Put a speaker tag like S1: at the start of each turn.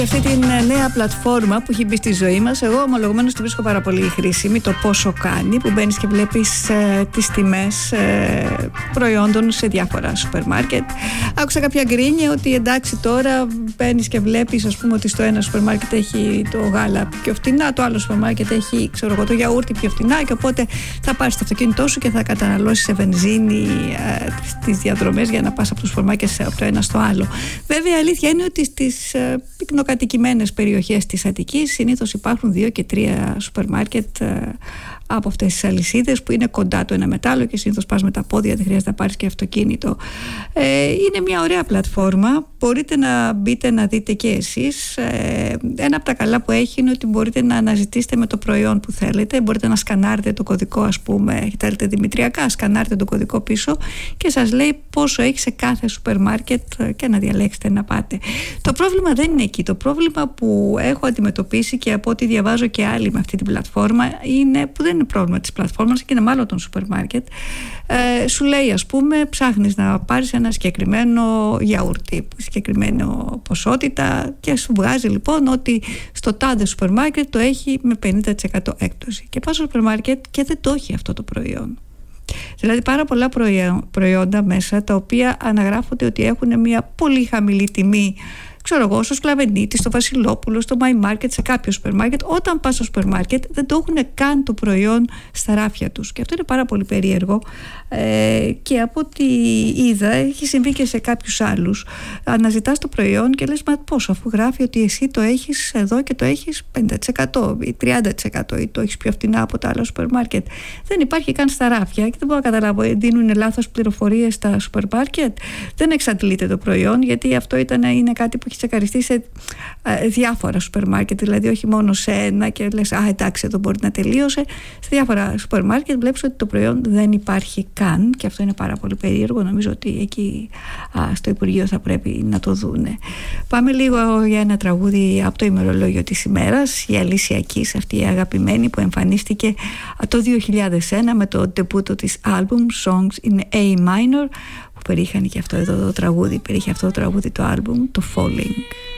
S1: Αυτή την νέα πλατφόρμα που έχει μπει στη ζωή μας, εγώ ομολογουμένως την βρίσκω πάρα πολύ χρήσιμη. Το πόσο κάνει, που μπαίνεις και βλέπεις τις τιμές προϊόντων σε διάφορα σούπερ μάρκετ. Άκουσα κάποια γκρίνια ότι εντάξει, τώρα μπαίνεις και βλέπεις, ας πούμε, ότι στο ένα σούπερ μάρκετ έχει το γάλα πιο φτηνά, το άλλο σούπερ μάρκετ έχει, ξέρω εγώ, το γιαούρτι πιο φτηνά, και οπότε θα πάρεις το αυτοκίνητό σου και θα καταναλώσεις σε βενζίνη τις διαδρομές για να πας από το σούπερ μάρκετ από το ένα στο άλλο. Βέβαια, η αλήθεια είναι ότι στις πυκνοκατοικημένες περιοχές της Αττικής συνήθως υπάρχουν 2 και 3 σούπερ μάρκετ από αυτές τις αλυσίδες που είναι κοντά το ένα με το άλλο, και συνήθως πας με τα πόδια, δεν χρειάζεται να πάρεις και αυτοκίνητο. Είναι μια ωραία πλατφόρμα, μπορείτε να μπείτε να δείτε και εσείς. Ένα από τα καλά που έχει είναι ότι μπορείτε να αναζητήσετε με το προϊόν που θέλετε, μπορείτε να σκανάρετε το κωδικό, ας πούμε, θέλετε δημητριακά, σκανάρετε το κωδικό πίσω και σας λέει πόσο έχει σε κάθε σούπερ μάρκετ και να διαλέξετε να πάτε. Το πρόβλημα δεν είναι εκεί. Το πρόβλημα που έχω αντιμετωπίσει, και από ό,τι διαβάζω και άλλοι με αυτή την πλατφόρμα, είναι που δεν είναι πρόβλημα της πλατφόρμας και είναι μάλλον των σούπερ μάρκετ. Σου λέει, ας πούμε, ψάχνεις να πάρεις ένα συγκεκριμένο γιαούρτι, συγκεκριμένη ποσότητα, και σου βγάζει λοιπόν ότι στο τάδε σούπερ μάρκετ το έχει με 50% έκπτωση, και πας στο σούπερ μάρκετ και δεν το έχει αυτό το προϊόν. Δηλαδή πάρα πολλά προϊόντα μέσα, τα οποία αναγράφονται ότι έχουν μια πολύ χαμηλή τιμή, ξέρω εγώ, στο Σκλαβενίτη, στο Βασιλόπουλο, στο My Market, σε κάποιο σούπερ μάρκετ. Όταν πας στο σούπερ μάρκετ δεν το έχουν καν το προϊόν στα ράφια τους, και αυτό είναι πάρα πολύ περίεργο. Και από ό,τι είδα, έχει συμβεί και σε κάποιους άλλους. Αναζητάς το προϊόν και λες, μα πόσο, αφού γράφει ότι εσύ το έχεις εδώ και το έχεις 50% ή 30% ή το έχεις πιο φτηνά από τα άλλα σούπερ μάρκετ. Δεν υπάρχει καν στα ράφια και δεν μπορώ να καταλάβω, δίνουν λάθος πληροφορίες στα σούπερ μάρκετ, δεν εξαντλείται το προϊόν, γιατί αυτό είναι κάτι που έχει τσεκαριστεί σε διάφορα σούπερ μάρκετ, δηλαδή όχι μόνο σε ένα και λες, α, εντάξει, εδώ μπορεί να τελείωσε. Σε διάφορα σούπερ μάρκετ βλέπεις ότι το προϊόν δεν υπάρχει καν, και αυτό είναι πάρα πολύ περίεργο. Νομίζω ότι εκεί στο Υπουργείο θα πρέπει να το δούνε. Πάμε λίγο για ένα τραγούδι από το ημερολόγιο της ημέρας, η Αλήσια Keys, αυτή η αγαπημένη που εμφανίστηκε το 2001 με το ντεμπούτο της άλμπουμ Songs in A Minor, που περιείχαν και αυτό εδώ το τραγούδι, περιείχε αυτό το τραγούδι το άλμπουμ, το Falling.